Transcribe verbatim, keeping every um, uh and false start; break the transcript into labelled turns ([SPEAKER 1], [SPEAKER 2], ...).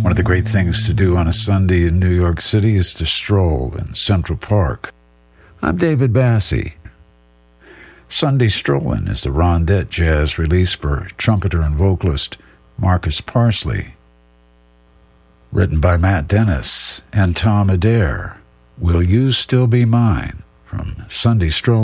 [SPEAKER 1] One of the great things to do on a Sunday in New York City is to stroll in Central Park. I'm David Bassie. Sunday Strollin' is the Rondette jazz release for trumpeter and vocalist Marcus Parsley. Written by Matt Dennis and Tom Adair. Will You Still Be Mine? From Sunday Strollin'.